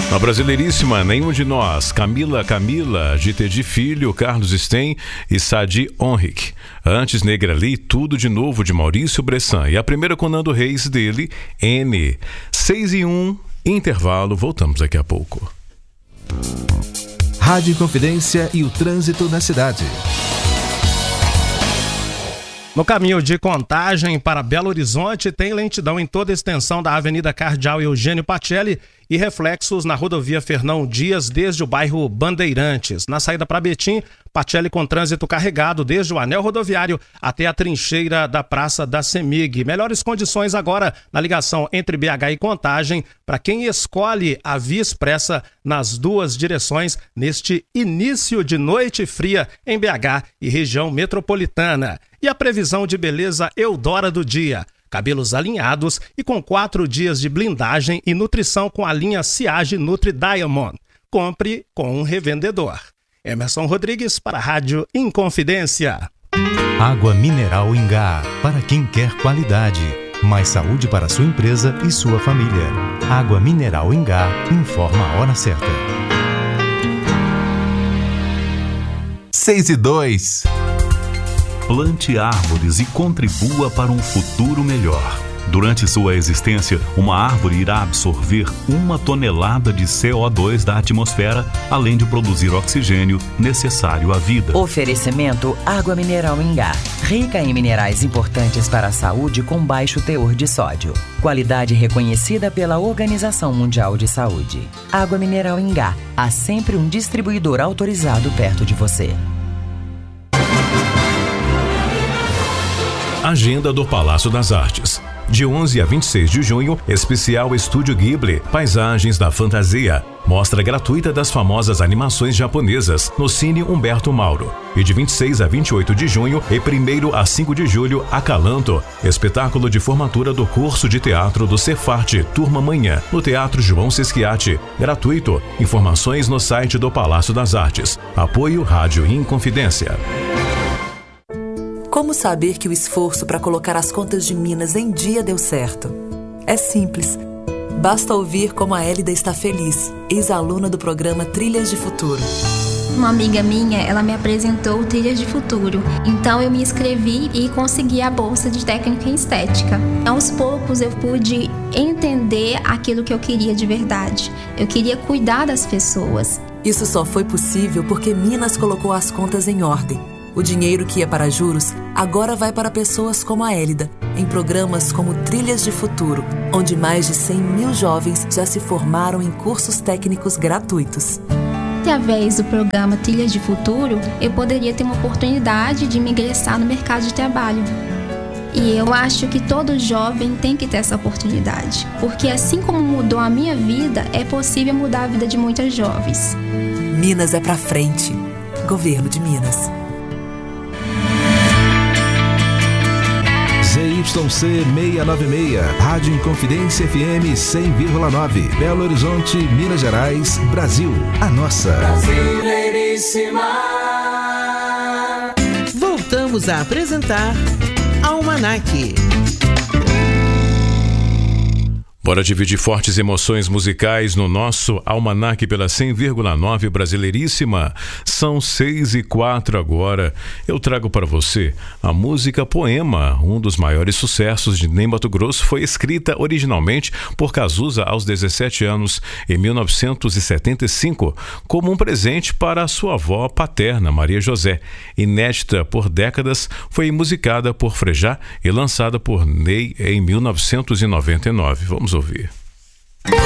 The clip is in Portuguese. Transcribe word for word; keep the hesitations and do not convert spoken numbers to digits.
Na Brasileiríssima, Nenhum de Nós, Camila Camila, Gitedi Filho, Carlos Sten e Sadi Onric. Antes, Negra Lee, Tudo de Novo, de Maurício Bressan. E a primeira com Nando Reis, dele, N. seis e um, intervalo, voltamos daqui a pouco. Rádio Inconfidência e o trânsito na cidade. No caminho de Contagem para Belo Horizonte, tem lentidão em toda a extensão da Avenida Cardeal Eugênio Pacelli e reflexos na rodovia Fernão Dias, desde o bairro Bandeirantes. Na saída para Betim, Pacelli com trânsito carregado desde o anel rodoviário até a trincheira da Praça da Semig. Melhores condições agora na ligação entre B H e Contagem para quem escolhe a Via Expressa nas duas direções neste início de noite fria em B H e região metropolitana. E a previsão de beleza Eudora do dia. Cabelos alinhados e com quatro dias de blindagem e nutrição com a linha Ciage Nutri Diamond. Compre com um revendedor. Emerson Rodrigues para a Rádio Inconfidência. Água mineral Ingá, para quem quer qualidade. Mais saúde para sua empresa e sua família. Água mineral Ingá, informa a hora certa. seis e dois. Plante árvores e contribua para um futuro melhor. Durante sua existência, uma árvore irá absorver uma tonelada de C O dois da atmosfera, além de produzir oxigênio necessário à vida. Oferecimento Água Mineral Ingá, rica em minerais importantes para a saúde com baixo teor de sódio. Qualidade reconhecida pela Organização Mundial de Saúde. Água Mineral Ingá, há sempre um distribuidor autorizado perto de você. Agenda do Palácio das Artes. De onze a vinte e seis de junho, especial Estúdio Ghibli, Paisagens da Fantasia. Mostra gratuita das famosas animações japonesas no Cine Humberto Mauro. E de vinte e seis a vinte e oito de junho e primeiro a cinco de julho, Acalanto, espetáculo de formatura do curso de teatro do Cefarte, Turma Manhã, no Teatro João Sesquiati. Gratuito. Informações no site do Palácio das Artes. Apoio Rádio Inconfidência. Como saber que o esforço para colocar as contas de Minas em dia deu certo? É simples. Basta ouvir como a Hélida está feliz, ex-aluna do programa Trilhas de Futuro. Uma amiga minha, ela me apresentou o Trilhas de Futuro. Então eu me inscrevi e consegui a bolsa de técnica em estética. Aos poucos eu pude entender aquilo que eu queria de verdade. Eu queria cuidar das pessoas. Isso só foi possível porque Minas colocou as contas em ordem. O dinheiro que ia para juros agora vai para pessoas como a Hélida, em programas como Trilhas de Futuro, onde mais de cem mil jovens já se formaram em cursos técnicos gratuitos. Através do programa Trilhas de Futuro, eu poderia ter uma oportunidade de me ingressar no mercado de trabalho. E eu acho que todo jovem tem que ter essa oportunidade, porque assim como mudou a minha vida, é possível mudar a vida de muitas jovens. Minas é pra frente. Governo de Minas. Z Y C seiscentos e noventa e seis, Rádio Inconfidência F M cem vírgula nove, Belo Horizonte, Minas Gerais, Brasil, a nossa. Brasileiríssima. Voltamos a apresentar Almanac. Bora dividir fortes emoções musicais no nosso Almanac pela cem vírgula nove Brasileiríssima. São seis e quatro agora. Eu trago para você a música Poema, um dos maiores sucessos de Ney Matogrosso. Foi escrita originalmente por Cazuza aos dezessete anos, em mil novecentos e setenta e cinco, como um presente para a sua avó paterna, Maria José. Inédita por décadas, foi musicada por Frejá e lançada por Ney em mil novecentos e noventa e nove. Vamos ouvir.